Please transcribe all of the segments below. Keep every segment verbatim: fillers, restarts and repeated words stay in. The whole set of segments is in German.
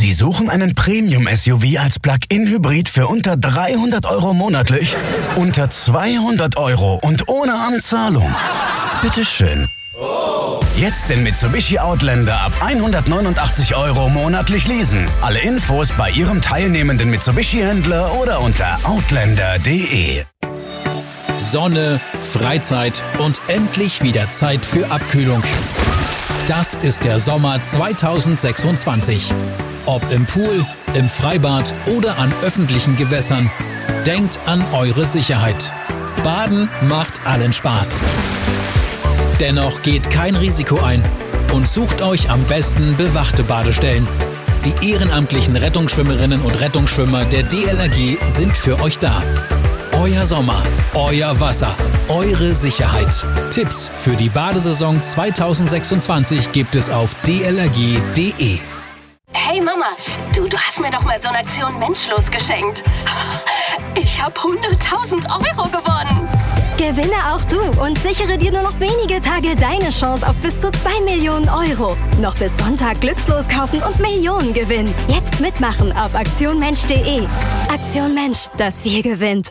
Sie suchen einen Premium-S U V als Plug-in-Hybrid für unter dreihundert Euro monatlich? Unter zweihundert Euro und ohne Anzahlung? Bitteschön. Jetzt den Mitsubishi Outlander ab hundertneunundachtzig Euro monatlich leasen. Alle Infos bei Ihrem teilnehmenden Mitsubishi-Händler oder unter outlander punkt de. Sonne, Freizeit und endlich wieder Zeit für Abkühlung. Das ist der Sommer zweitausendsechsundzwanzig. Ob im Pool, im Freibad oder an öffentlichen Gewässern, denkt an eure Sicherheit. Baden macht allen Spaß. Dennoch geht kein Risiko ein und sucht euch am besten bewachte Badestellen. Die ehrenamtlichen Rettungsschwimmerinnen und Rettungsschwimmer der D L R G sind für euch da. Euer Sommer, euer Wasser, eure Sicherheit. Tipps für die Badesaison zweitausendsechsundzwanzig gibt es auf d l r g punkt de. Hey Mama, du, du hast mir doch mal so eine Aktion Menschlos geschenkt. Ich habe hunderttausend Euro gewonnen. Gewinne auch du und sichere dir nur noch wenige Tage deine Chance auf bis zu zwei Millionen Euro. Noch bis Sonntag glückslos kaufen und Millionen gewinnen. Jetzt mitmachen auf aktion mensch punkt de. Aktion Mensch, das Wir gewinnt.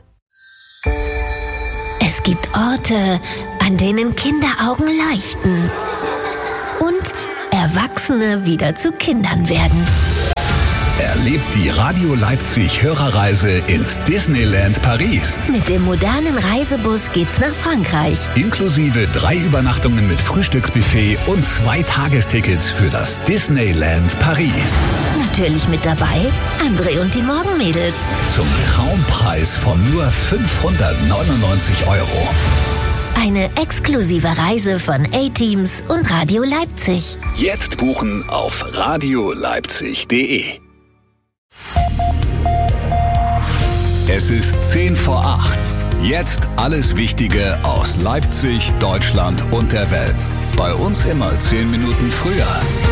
Es gibt Orte, an denen Kinderaugen leuchten und Erwachsene wieder zu Kindern werden. Erlebt die Radio Leipzig Hörerreise ins Disneyland Paris. Mit dem modernen Reisebus geht's nach Frankreich. Inklusive drei Übernachtungen mit Frühstücksbuffet und zwei Tagestickets für das Disneyland Paris. Natürlich mit dabei André und die Morgenmädels. Zum Traumpreis von nur fünfhundertneunundneunzig Euro. Eine exklusive Reise von A-Teams und Radio Leipzig. Jetzt buchen auf radio leipzig punkt de. Es ist zehn vor acht. Jetzt alles Wichtige aus Leipzig, Deutschland und der Welt. Bei uns immer zehn Minuten früher.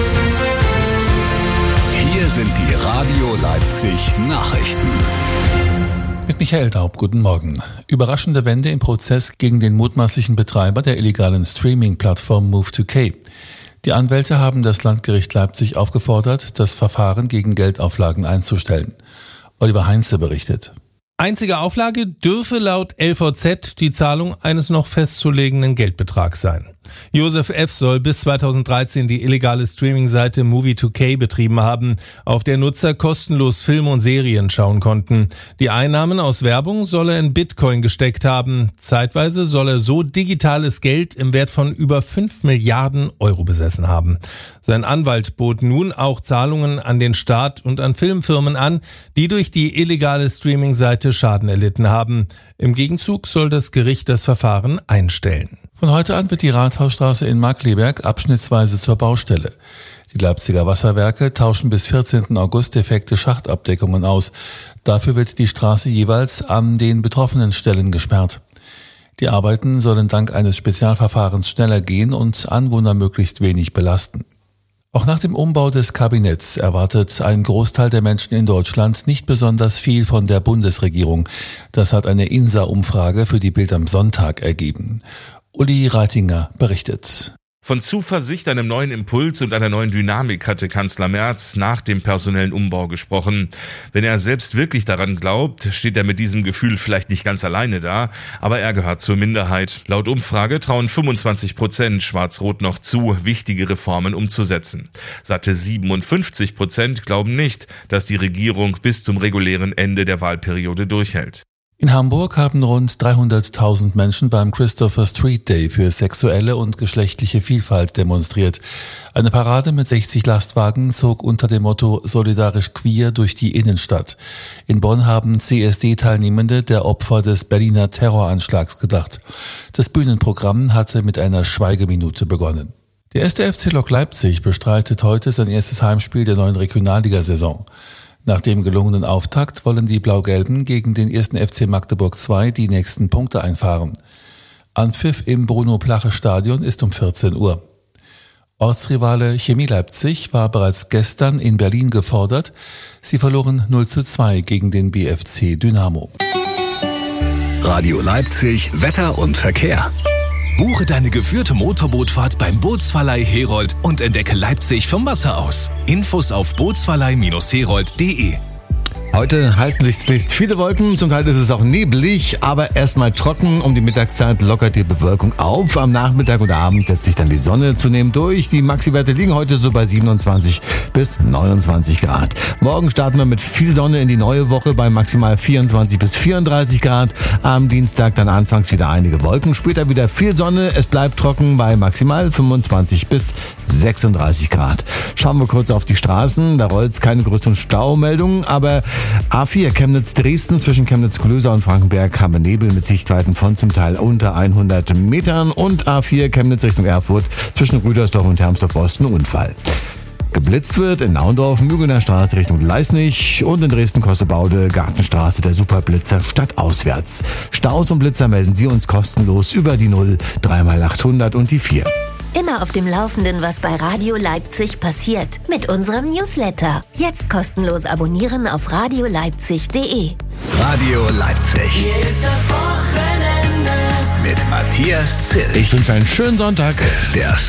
Hier sind die Radio Leipzig Nachrichten. Mit Michael Daub, guten Morgen. Überraschende Wende im Prozess gegen den mutmaßlichen Betreiber der illegalen Streaming-Plattform Move two K. Die Anwälte haben das Landgericht Leipzig aufgefordert, das Verfahren gegen Geldauflagen einzustellen. Oliver Heinze berichtet. Einzige Auflage dürfe laut L V Z die Zahlung eines noch festzulegenden Geldbetrags sein. Josef F. soll bis zweitausenddreizehn die illegale Streaming-Seite Movie two K betrieben haben, auf der Nutzer kostenlos Filme und Serien schauen konnten. Die Einnahmen aus Werbung soll er in Bitcoin gesteckt haben. Zeitweise soll er so digitales Geld im Wert von über fünf Milliarden Euro besessen haben. Sein Anwalt bot nun auch Zahlungen an den Staat und an Filmfirmen an, die durch die illegale Streaming-Seite Schaden erlitten haben. Im Gegenzug soll das Gericht das Verfahren einstellen. Von heute an wird die Rathausstraße in Markkleeberg abschnittsweise zur Baustelle. Die Leipziger Wasserwerke tauschen bis vierzehnten August defekte Schachtabdeckungen aus. Dafür wird die Straße jeweils an den betroffenen Stellen gesperrt. Die Arbeiten sollen dank eines Spezialverfahrens schneller gehen und Anwohner möglichst wenig belasten. Auch nach dem Umbau des Kabinetts erwartet ein Großteil der Menschen in Deutschland nicht besonders viel von der Bundesregierung. Das hat eine I N S A-Umfrage für die Bild am Sonntag ergeben. Uli Reitinger berichtet. Von Zuversicht, einem neuen Impuls und einer neuen Dynamik hatte Kanzler Merz nach dem personellen Umbau gesprochen. Wenn er selbst wirklich daran glaubt, steht er mit diesem Gefühl vielleicht nicht ganz alleine da, aber er gehört zur Minderheit. Laut Umfrage trauen fünfundzwanzig Prozent Schwarz-Rot noch zu, wichtige Reformen umzusetzen. Satte siebenundfünfzig Prozent glauben nicht, dass die Regierung bis zum regulären Ende der Wahlperiode durchhält. In Hamburg haben rund dreihunderttausend Menschen beim Christopher Street Day für sexuelle und geschlechtliche Vielfalt demonstriert. Eine Parade mit sechzig Lastwagen zog unter dem Motto Solidarisch Queer durch die Innenstadt. In Bonn haben C S D-Teilnehmende der Opfer des Berliner Terroranschlags gedacht. Das Bühnenprogramm hatte mit einer Schweigeminute begonnen. Der erste F C Lok Leipzig bestreitet heute sein erstes Heimspiel der neuen Regionalligasaison. Nach dem gelungenen Auftakt wollen die Blau-Gelben gegen den ersten F C Magdeburg zwei die nächsten Punkte einfahren. Anpfiff im Bruno-Plache-Stadion ist um vierzehn Uhr. Ortsrivale Chemie Leipzig war bereits gestern in Berlin gefordert. Sie verloren null zu zwei gegen den B F C Dynamo. Radio Leipzig, Wetter und Verkehr. Buche deine geführte Motorbootfahrt beim Bootsverleih Herold und entdecke Leipzig vom Wasser aus. Infos auf bootsverleih Herold punkt de. Heute halten sich zunächst viele Wolken, zum Teil ist es auch neblig, aber erstmal trocken. Um die Mittagszeit lockert die Bewölkung auf. Am Nachmittag und Abend setzt sich dann die Sonne zunehmend durch. Die Maxi-Werte liegen heute so bei siebenundzwanzig bis neunundzwanzig Grad. Morgen starten wir mit viel Sonne in die neue Woche bei maximal vierundzwanzig bis vierunddreißig Grad. Am Dienstag dann anfangs wieder einige Wolken, später wieder viel Sonne. Es bleibt trocken bei maximal fünfundzwanzig bis sechsunddreißig Grad. Schauen wir kurz auf die Straßen. Da rollt es keine größeren Staumeldungen, aber A vier Chemnitz-Dresden zwischen Chemnitz-Klöser und Frankenberg haben wir Nebel mit Sichtweiten von zum Teil unter hundert Metern und A vier Chemnitz Richtung Erfurt zwischen Rüdersdorf und Hermsdorf-Osten Unfall. Geblitzt wird in Naundorf, Mügener Straße Richtung Leisnig und in Dresden-Kossebaude, Gartenstraße, der Superblitzer stadtauswärts. Staus und Blitzer melden Sie uns kostenlos über die null drei mal achthundert und die vier. Immer auf dem Laufenden, was bei Radio Leipzig passiert. Mit unserem Newsletter. Jetzt kostenlos abonnieren auf radio leipzig punkt de. Radio Leipzig. Hier ist das Wochenende mit Matthias Zill. Ich wünsche einen schönen Sonntag. Der